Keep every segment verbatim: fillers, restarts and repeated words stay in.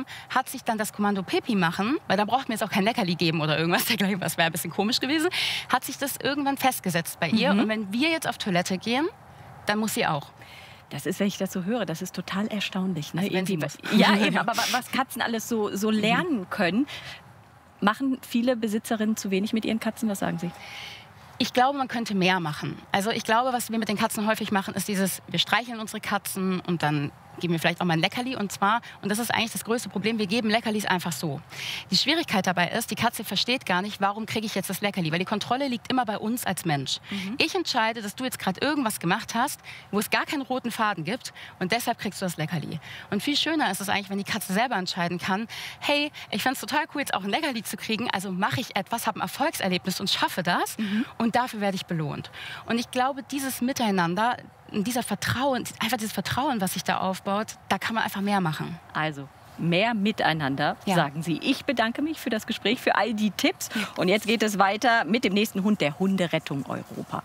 kam, hat sich dann das Kommando Pipi machen, weil da braucht mir jetzt auch kein Leckerli geben oder irgendwas dergleichen, was wäre ein bisschen komisch gewesen, hat sich das irgendwann festgesetzt bei ihr. Mhm. Und wenn wir jetzt auf Toilette gehen, dann muss sie auch. Das ist, wenn ich das so höre, das ist total erstaunlich. Ne? Also wenn sie was, muss. ja, eben, aber was Katzen alles so, so lernen können, machen viele Besitzerinnen zu wenig mit ihren Katzen? Was sagen Sie? Ich glaube, man könnte mehr machen. Also ich glaube, was wir mit den Katzen häufig machen, ist dieses, wir streicheln unsere Katzen und dann geben wir vielleicht auch mal ein Leckerli. Und zwar, und das ist eigentlich das größte Problem, wir geben Leckerlis einfach so. Die Schwierigkeit dabei ist, die Katze versteht gar nicht, warum kriege ich jetzt das Leckerli, weil die Kontrolle liegt immer bei uns als Mensch. Mhm. Ich entscheide, dass du jetzt gerade irgendwas gemacht hast, wo es gar keinen roten Faden gibt und deshalb kriegst du das Leckerli. Und viel schöner ist es eigentlich, wenn die Katze selber entscheiden kann, hey, ich fände es total cool, jetzt auch ein Leckerli zu kriegen, also mache ich etwas, habe ein Erfolgserlebnis und schaffe das mhm. und dafür werde ich belohnt. Und ich glaube, dieses Miteinander, dieser Vertrauen, einfach dieses Vertrauen, was sich da aufbaut, da kann man einfach mehr machen. Also mehr miteinander, ja. sagen Sie. Ich bedanke mich für das Gespräch, für all die Tipps. Und jetzt geht es weiter mit dem nächsten Hund der Hunderettung Europa.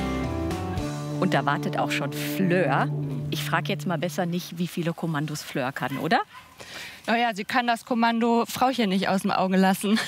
Und da wartet auch schon Fleur. Ich frage jetzt mal besser nicht, wie viele Kommandos Fleur kann, oder? Naja, sie kann das Kommando Frauchen nicht aus dem Auge lassen.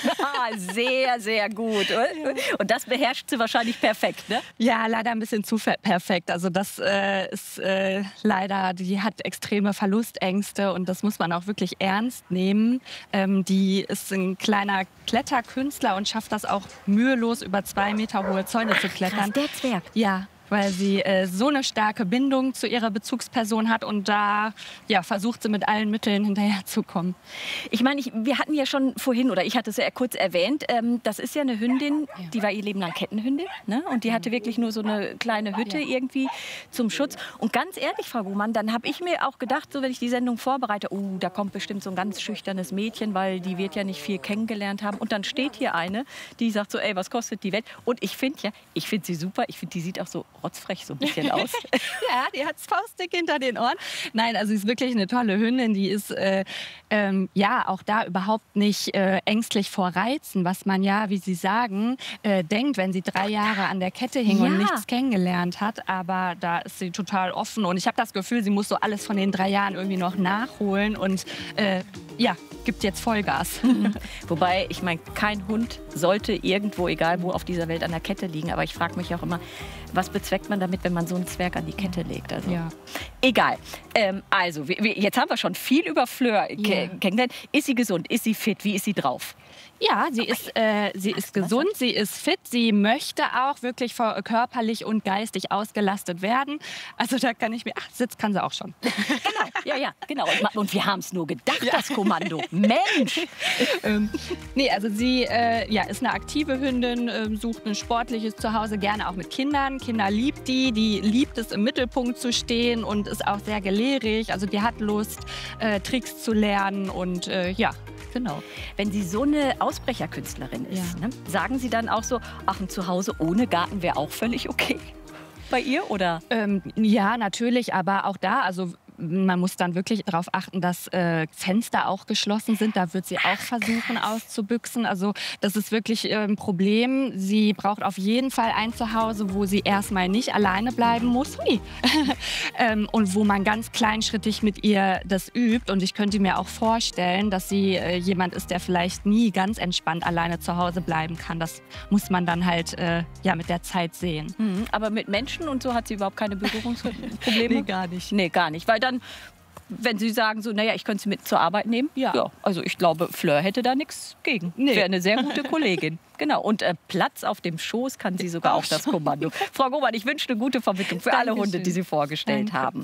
Sehr, sehr gut. Und das beherrscht sie wahrscheinlich perfekt, ne? Ja, leider ein bisschen zu perfekt. Also das äh, ist äh, leider, die hat extreme Verlustängste und das muss man auch wirklich ernst nehmen. Ähm, die ist ein kleiner Kletterkünstler und schafft das auch mühelos, über zwei Meter hohe Zäune zu klettern. Krass, der Zwerg. Ja. Weil sie äh, so eine starke Bindung zu ihrer Bezugsperson hat und da ja, versucht sie mit allen Mitteln hinterherzukommen. Ich meine, ich, wir hatten ja schon vorhin, oder ich hatte es ja kurz erwähnt, ähm, das ist ja eine Hündin, die war ihr Leben lang Kettenhündin, ne? Und die hatte wirklich nur so eine kleine Hütte irgendwie zum Schutz. Und ganz ehrlich, Frau Guhmann, dann habe ich mir auch gedacht, so wenn ich die Sendung vorbereite, oh, da kommt bestimmt so ein ganz schüchternes Mädchen, weil die wird ja nicht viel kennengelernt haben. Und dann steht hier eine, die sagt so, ey, was kostet die Welt? Und ich finde ja, ich finde sie super, ich finde, die sieht auch so rotzfrech so ein bisschen aus. Ja, die hat faustdick hinter den Ohren. Nein, also sie ist wirklich eine tolle Hündin. Die ist äh, ähm, ja auch da überhaupt nicht äh, ängstlich vor Reizen, was man ja, wie Sie sagen, äh, denkt, wenn sie drei Jahre an der Kette hing ja. und nichts kennengelernt hat. Aber da ist sie total offen und ich habe das Gefühl, sie muss so alles von den drei Jahren irgendwie noch nachholen und äh, ja, gibt jetzt Vollgas. Wobei, ich meine, kein Hund sollte irgendwo, egal wo auf dieser Welt, an der Kette liegen. Aber ich frage mich auch immer, was bezweckt man damit, wenn man so einen Zwerg an die Kette legt? Also, ja. Egal. Ähm, also, wir, wir, jetzt haben wir schon viel über Fleur ja. kennengelernt. Ist sie gesund? Ist sie fit? Wie ist sie drauf? Ja, sie ist, äh, sie ist gesund, sie ist fit, sie möchte auch wirklich körperlich und geistig ausgelastet werden. Also da kann ich mir, ach, Sitz kann sie auch schon. Genau, ja, ja, genau. Und, und wir haben es nur gedacht, ja. das Kommando. Mensch! ähm, nee, also sie äh, ja, ist eine aktive Hündin, äh, sucht ein sportliches Zuhause, gerne auch mit Kindern. Kinder liebt die, die liebt es, im Mittelpunkt zu stehen und ist auch sehr gelehrig. Also die hat Lust, äh, Tricks zu lernen und äh, ja, genau. Wenn sie so eine Ausbrecherkünstlerin ist, ja. ne, sagen Sie dann auch so, ach, ein Zuhause ohne Garten wäre auch völlig okay bei ihr, oder? Ähm, ja, natürlich, aber auch da, also man muss dann wirklich darauf achten, dass äh, Fenster auch geschlossen sind. Da wird sie auch versuchen auszubüchsen. Also das ist wirklich äh, ein Problem. Sie braucht auf jeden Fall ein Zuhause, wo sie erstmal nicht alleine bleiben muss. Hui. ähm, und wo man ganz kleinschrittig mit ihr das übt. Und ich könnte mir auch vorstellen, dass sie äh, jemand ist, der vielleicht nie ganz entspannt alleine zu Hause bleiben kann. Das muss man dann halt äh, ja, mit der Zeit sehen. Mhm. Aber mit Menschen und so hat sie überhaupt keine Berührungsprobleme? Nee, gar nicht. Nee, gar nicht. Weil dann, wenn Sie sagen, so, naja, ich könnte sie mit zur Arbeit nehmen, ja. ja also ich glaube, Fleur hätte da nichts gegen. Nee. Wäre eine sehr gute Kollegin. Genau. Und äh, Platz auf dem Schoß kann sie sogar auch das Kommando. Frau Guhmann, ich wünsche eine gute Vermittlung für alle Hunde, die Sie vorgestellt Danke. haben.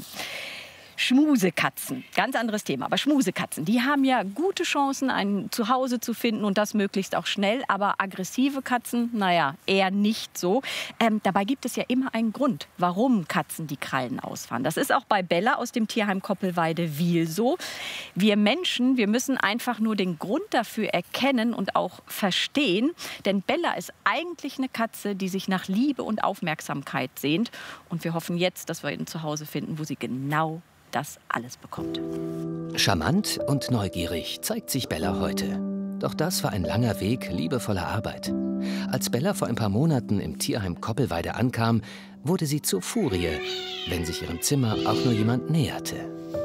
Schmusekatzen, ganz anderes Thema, aber Schmusekatzen, die haben ja gute Chancen, ein Zuhause zu finden und das möglichst auch schnell, aber aggressive Katzen, naja, eher nicht so. Ähm, dabei gibt es ja immer einen Grund, warum Katzen die Krallen ausfahren. Das ist auch bei Bella aus dem Tierheim Koppelweide-Wil so. Wir Menschen, wir müssen einfach nur den Grund dafür erkennen und auch verstehen, denn Bella ist eigentlich eine Katze, die sich nach Liebe und Aufmerksamkeit sehnt und wir hoffen jetzt, dass wir ein Zuhause finden, wo sie genau das alles bekommt. Charmant und neugierig zeigt sich Bella heute. Doch das war ein langer Weg liebevoller Arbeit. Als Bella vor ein paar Monaten im Tierheim Koppelweide ankam, wurde sie zur Furie, wenn sich ihrem Zimmer auch nur jemand näherte.